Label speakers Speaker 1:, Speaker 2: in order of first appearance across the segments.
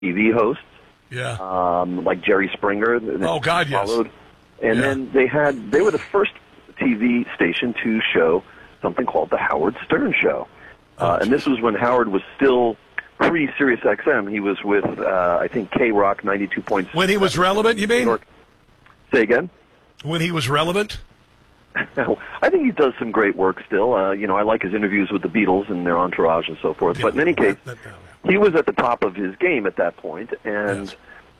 Speaker 1: TV hosts.
Speaker 2: Yeah.
Speaker 1: Like Jerry Springer.
Speaker 2: Oh, God, yes.
Speaker 1: Followed. And then they were the first TV station to show something called the Howard Stern Show. And this was when Howard was still pre-Sirius XM. He was with, I think, K-Rock 92.7.
Speaker 2: When he was relevant, you mean?
Speaker 1: Say again?
Speaker 2: When he was relevant?
Speaker 1: I think he does some great work still. I like his interviews with the Beatles and their entourage and so forth. But in any case, he was at the top of his game at that point, and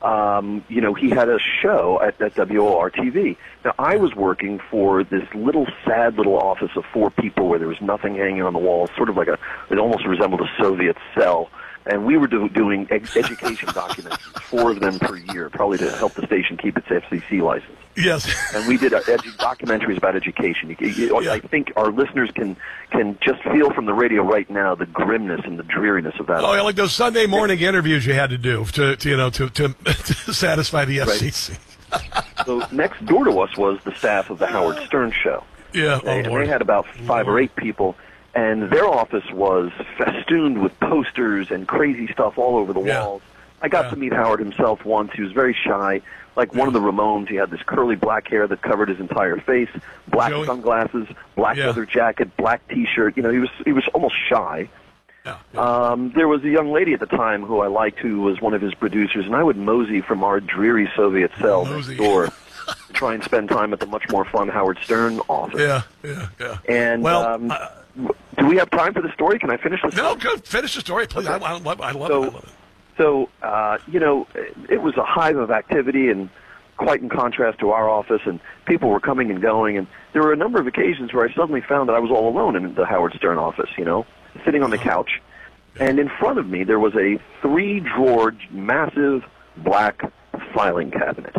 Speaker 1: he had a show at WOR-TV. Now, I was working for this sad little office of 4 people where there was nothing hanging on the walls, sort of like it almost resembled a Soviet cell. And we were doing education documentaries, 4 of them per year, probably to help the station keep its FCC license.
Speaker 2: Yes.
Speaker 1: And we did documentaries about education. I think our listeners can just feel from the radio right now the grimness and the dreariness of that.
Speaker 2: Oh, yeah, like those Sunday morning interviews you had to do to satisfy the FCC.
Speaker 1: Right. So next door to us was the staff of the Howard Stern Show.
Speaker 2: Yeah,
Speaker 1: and they had about 5 or 8 people. And their office was festooned with posters and crazy stuff all over the walls. I got to meet Howard himself once. He was very shy. Like one of the Ramones, he had this curly black hair that covered his entire face, black sunglasses, black leather jacket, black T-shirt. He was almost shy. There was a young lady at the time who I liked who was one of his producers, and I would mosey from our dreary Soviet cell next door to try and spend time at the much more fun Howard Stern office.
Speaker 2: Yeah.
Speaker 1: And do we have time for the story? Can I finish the story?
Speaker 2: No, good. Finish the story, please. Okay. I love it.
Speaker 1: So, it was a hive of activity, and quite in contrast to our office, and people were coming and going, and there were a number of occasions where I suddenly found that I was all alone in the Howard Stern office, sitting on the couch, and in front of me there was a 3-drawer, massive black filing cabinet.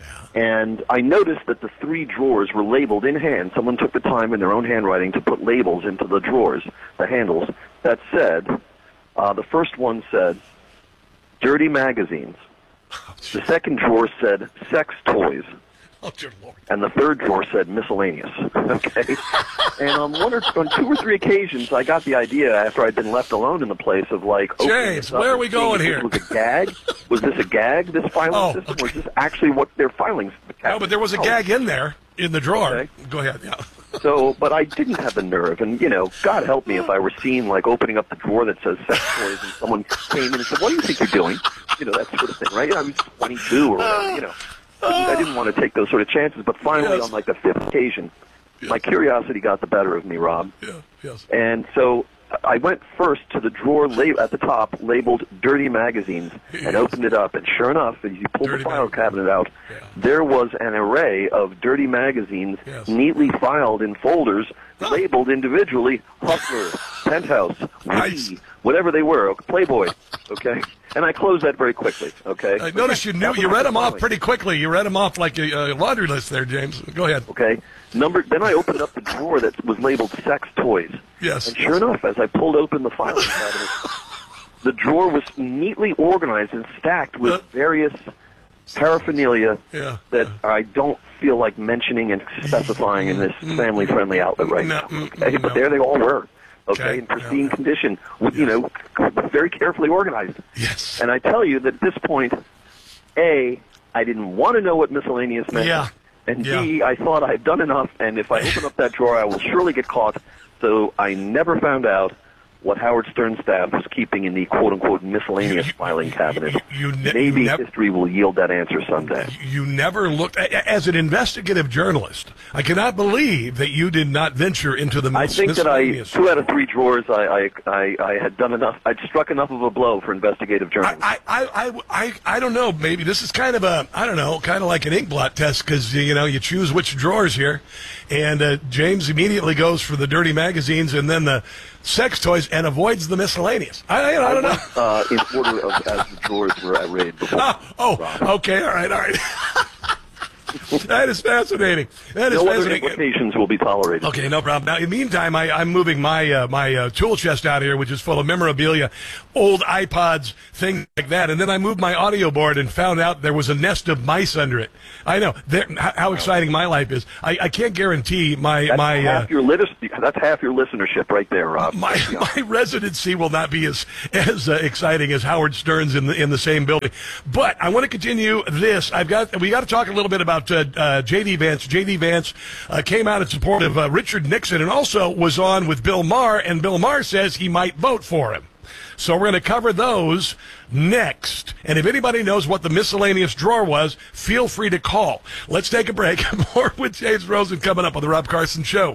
Speaker 1: And I noticed that the 3 drawers were labeled in hand. Someone took the time in their own handwriting to put labels into the drawers, the handles, that said, the first one said, dirty magazines. The second drawer said, sex toys.
Speaker 2: Oh, dear Lord.
Speaker 1: And the third drawer said, miscellaneous. Okay? And on 2 or 3 occasions, I got the idea after I'd been left alone in the place of like,
Speaker 2: James, where are we going here?
Speaker 1: Was a gag? Was this a gag, this filing system?
Speaker 2: Okay.
Speaker 1: Or was this actually what their filings?
Speaker 2: No, but there was a gag in there, in the drawer.
Speaker 1: Okay.
Speaker 2: Go ahead, yeah.
Speaker 1: So, but I didn't have the nerve, and God help me if I were seen like opening up the drawer that says sex toys, and someone came in and said, "What do you think you're doing?" That sort of thing, right? I was 22 or whatever, I didn't want to take those sort of chances, but finally, on like the 5th occasion, my curiosity got the better of me, Rob.
Speaker 2: Yes.
Speaker 1: And so I went first to the drawer at the top labeled Dirty Magazines and opened it up. And sure enough, as you pulled the file cabinet out, there was an array of dirty magazines neatly filed in folders, labeled individually Hustler, Penthouse,
Speaker 2: Nice.
Speaker 1: whatever they were, Playboy, okay? And I closed that very quickly, okay?
Speaker 2: I noticed you read them off pretty quickly. You read them off like a laundry list there, James. Go ahead.
Speaker 1: Okay. Then I opened up the drawer that was labeled sex toys.
Speaker 2: Yes.
Speaker 1: And sure enough, as I pulled open the filing cabinet, the drawer was neatly organized and stacked with various paraphernalia that I don't feel like mentioning and specifying in this family-friendly outlet right now. Okay? But there they all were. Okay, in pristine condition, very carefully organized.
Speaker 2: Yes.
Speaker 1: And I tell you that at this point, A, I didn't want to know what miscellaneous meant.
Speaker 2: Yeah.
Speaker 1: And B, I thought I had done enough, and if I open up that drawer, I will surely get caught. So I never found out what Howard Stern's staff was keeping in the quote-unquote miscellaneous filing cabinet. Maybe history will yield that answer someday.
Speaker 2: You never looked, as an investigative journalist, I cannot believe that you did not venture into the miscellaneous.
Speaker 1: I think that 2 out of 3 drawers, I had done enough, I'd struck enough of a blow for investigative journalism.
Speaker 2: I don't know, maybe this is kind of like an ink blot test, because, you choose which drawers here, and James immediately goes for the dirty magazines and then the sex toys and avoids the miscellaneous. I don't know.
Speaker 1: In order as the drawers were arrayed before.
Speaker 2: Okay, all right. That is fascinating. That is
Speaker 1: No other
Speaker 2: fascinating.
Speaker 1: implications will be tolerated.
Speaker 2: Okay, no problem. Now, in the meantime, I'm moving my tool chest out here, which is full of memorabilia, old iPods, things like that. And then I moved my audio board and found out there was a nest of mice under it. I know how exciting my life is. I can't guarantee
Speaker 1: That's half your listenership right there, Rob.
Speaker 2: my residency will not be as exciting as Howard Stern's in the same building. But I want to continue this. We got to talk a little bit about J.D. Vance. J.D. Vance came out in support of Richard Nixon and also was on with Bill Maher, and Bill Maher says he might vote for him. So we're going to cover those next. And if anybody knows what the miscellaneous drawer was, feel free to call. Let's take a break. More with James Rosen coming up on The Rob Carson Show.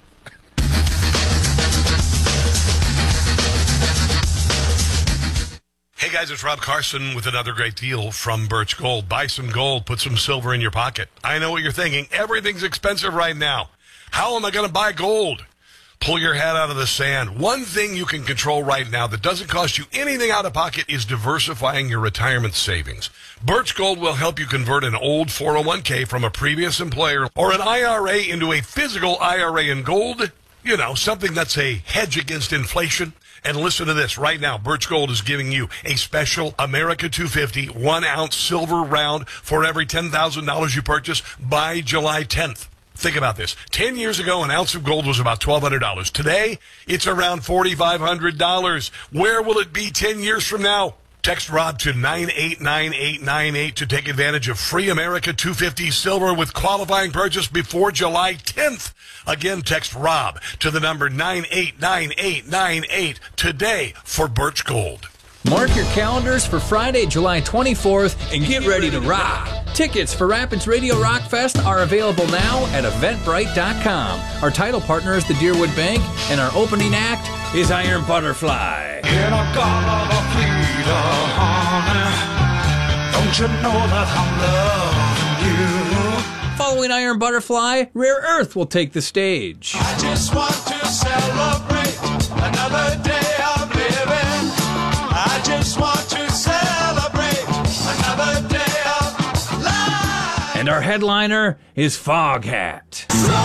Speaker 2: Hey guys, it's Rob Carson with another great deal from Birch Gold. Buy some gold, put some silver in your pocket. I know what you're thinking. Everything's expensive right now. How am I going to buy gold? Pull your head out of the sand. One thing you can control right now that doesn't cost you anything out of pocket is diversifying your retirement savings. Birch Gold will help you convert an old 401k from a previous employer or an IRA into a physical IRA in gold. You know, something that's a hedge against inflation. And listen to this. Right now, Birch Gold is giving you a special America 250 1-ounce silver round for every $10,000 you purchase by July 10th. Think about this. 10 years ago, an ounce of gold was about $1,200. Today, it's around $4,500. Where will it be 10 years from now? Text Rob to 989898 to take advantage of free America 250 silver with qualifying purchase before July 10th. Again, text Rob to the number 989898 today for Birch Gold.
Speaker 3: Mark your calendars for Friday, July 24th and get ready to rock. Tickets for Rapids Radio Rock Fest are available now at Eventbrite.com. Our title partner is the Deerwood Bank, and our opening act is Iron Butterfly.
Speaker 4: In a God of freedom, don't you know that I'm loving you?
Speaker 3: Following Iron Butterfly, Rare Earth will take the stage.
Speaker 4: I just want to celebrate another day of living. I just want to celebrate another day of life.
Speaker 3: And our headliner is Foghat.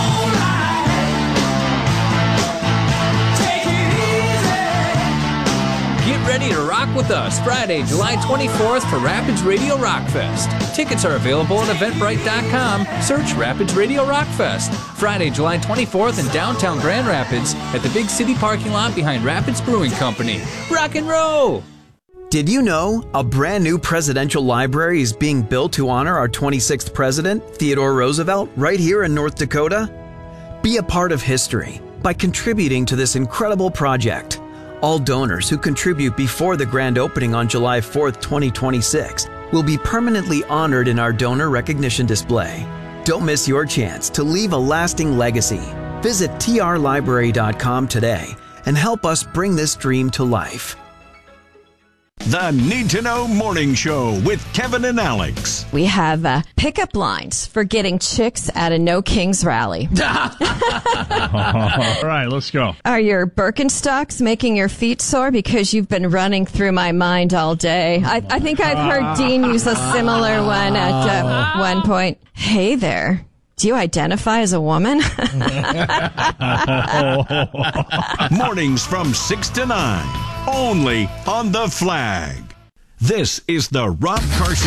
Speaker 3: Get ready to rock with us Friday, July 24th for Rapids Radio Rock Fest. Tickets are available at Eventbrite.com. Search Rapids Radio Rock Fest. Friday, July 24th in downtown Grand Rapids at the Big City parking lot behind Rapids Brewing Company. Rock and roll!
Speaker 5: Did you know a brand new presidential library is being built to honor our 26th president, Theodore Roosevelt, right here in North Dakota? Be a part of history by contributing to this incredible project. All donors who contribute before the grand opening on July 4th, 2026 will be permanently honored in our donor recognition display. Don't miss your chance to leave a lasting legacy. Visit trlibrary.com today and help us bring this dream to life.
Speaker 6: The Need to Know Morning Show with Kevin and Alex.
Speaker 7: We have pickup lines for getting chicks at a No Kings rally.
Speaker 8: All right, let's go.
Speaker 7: Are your Birkenstocks making your feet sore because you've been running through my mind all day? I think I've heard Dean use a similar one at one point. Hey there. Do you identify as a woman?
Speaker 6: Mornings from 6 to 9, only on The Flag. This is the Rob Carson